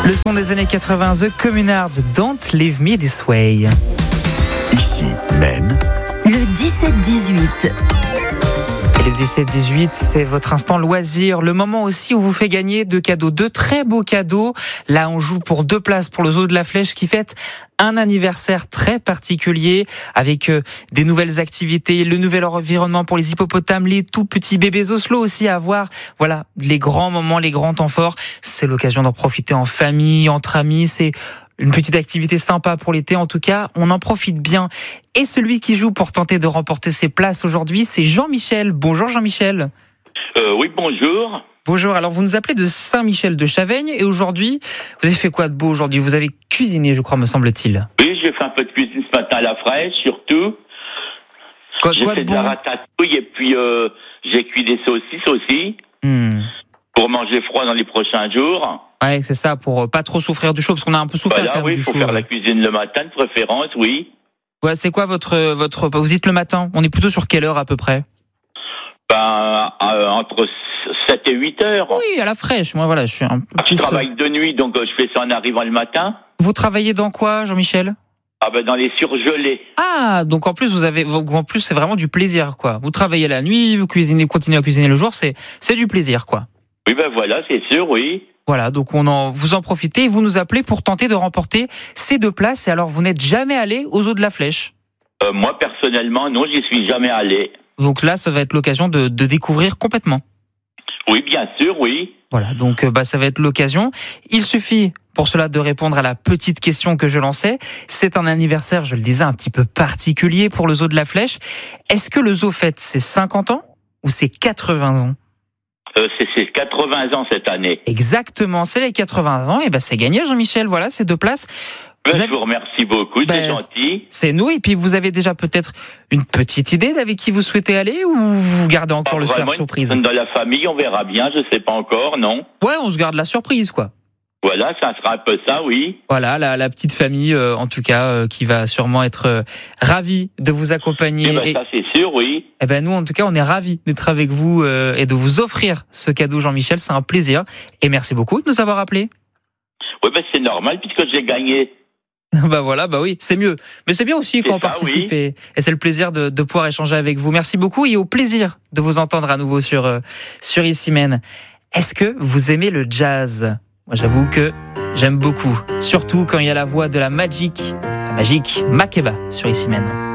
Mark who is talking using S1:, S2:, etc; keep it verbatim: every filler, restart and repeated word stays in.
S1: Le son des années quatre-vingts, The Communards, Don't Leave Me This Way.
S2: Ici, Maine.
S3: Le dix-sept dix-huit.
S1: Et le dix-sept dix-huit, c'est votre instant loisir, le moment aussi où vous fait gagner deux cadeaux, deux très beaux cadeaux. Là, on joue pour deux places pour le Zoo de la Flèche qui fête un anniversaire très particulier avec euh, des nouvelles activités, le nouvel environnement pour les hippopotames, les tout petits bébés oslo aussi à voir. Voilà, les grands moments, les grands temps forts. C'est l'occasion d'en profiter en famille, entre amis. C'est une petite activité sympa pour l'été. En tout cas, on en profite bien. Et celui qui joue pour tenter de remporter ses places aujourd'hui, c'est Jean-Michel. Bonjour Jean-Michel.
S4: Euh, oui, bonjour.
S1: Bonjour. Alors, vous nous appelez de Saint-Michel de Chaveigne. Et aujourd'hui, vous avez fait quoi de beau aujourd'hui? Vous avez cuisiné, je crois, me semble-t-il.
S4: Oui, j'ai fait un peu de cuisine ce matin à la fraîche, surtout.
S1: Quoi,
S4: j'ai
S1: quoi
S4: fait
S1: de
S4: de
S1: bon
S4: la ratatouille et puis euh, j'ai cuit des saucisses aussi
S1: hmm.
S4: pour manger froid dans les prochains jours.
S1: Ouais, c'est ça, pour pas trop souffrir du chaud, parce qu'on a un peu souffert
S4: Voilà,
S1: quand même
S4: oui,
S1: du
S4: il faut
S1: chaud.
S4: faire la cuisine le matin de préférence, oui.
S1: Ouais, c'est quoi votre votre vous dites le matin? On est plutôt sur quelle heure à peu près?
S4: Ben, euh, entre sept et huit heures.
S1: Oui, à la fraîche. Moi, voilà, je suis un peu
S4: Je
S1: plus...
S4: travaille de nuit, donc euh, je fais ça en arrivant le matin.
S1: Vous travaillez dans quoi, Jean-Michel?
S4: Ah ben dans les surgelés.
S1: Ah, donc en plus vous avez, en plus c'est vraiment du plaisir, quoi. Vous travaillez la nuit, vous cuisinez, continuez à cuisiner le jour, c'est c'est du plaisir, quoi.
S4: Oui, ben voilà, c'est sûr, oui.
S1: Voilà, donc on en, vous en profitez et vous nous appelez pour tenter de remporter ces deux places. Et alors, vous n'êtes jamais allé aux Zoo de la Flèche?
S4: Euh, moi, personnellement, non, j'y suis jamais allé.
S1: Donc là, ça va être l'occasion de, de découvrir complètement.
S4: Oui, bien sûr, oui.
S1: Voilà, donc bah, ça va être l'occasion. Il suffit pour cela de répondre à la petite question que je lançais. C'est un anniversaire, je le disais, un petit peu particulier pour le Zoo de la Flèche. Est-ce que le zoo fête ses cinquante ans ou ses quatre-vingts ans?
S4: Euh, c'est, c'est quatre-vingts ans cette année.
S1: Exactement, c'est les quatre-vingts ans. Et ben c'est gagné, Jean-Michel. Voilà, ces deux places.
S4: Ben,
S1: Vous avez...
S4: Je vous remercie beaucoup,
S1: Ben,
S4: c'est gentil.
S1: C'est nous. Et puis vous avez déjà peut-être une petite idée d'avec qui vous souhaitez aller ou vous gardez encore
S4: Pas
S1: le
S4: vraiment
S1: cerf surprise?
S4: Dans la famille, on verra bien, je sais pas encore, non.
S1: Ouais, on se garde la surprise, quoi.
S4: Voilà, ça sera un peu ça, oui.
S1: Voilà, la, la petite famille, euh, en tout cas, euh, qui va sûrement être euh, ravie de vous accompagner.
S4: Eh ben,
S1: et,
S4: ça c'est sûr, oui.
S1: eh ben nous, en tout cas, on est ravis d'être avec vous euh, et de vous offrir ce cadeau, Jean-Michel. C'est un plaisir. Et merci beaucoup de nous avoir appelés.
S4: Oui, ben c'est normal puisque j'ai gagné.
S1: Bah voilà, bah oui, c'est mieux. Mais c'est bien aussi
S4: C'est
S1: quand on
S4: ça,
S1: participe
S4: oui.
S1: et, et c'est le plaisir de, de pouvoir échanger avec vous. Merci beaucoup et au plaisir de vous entendre à nouveau sur, euh, sur Ici Maine. Est-ce que vous aimez le jazz? Moi, j'avoue que j'aime beaucoup, surtout quand il y a la voix de la Magic, la Magic Makeba sur Ici Maine.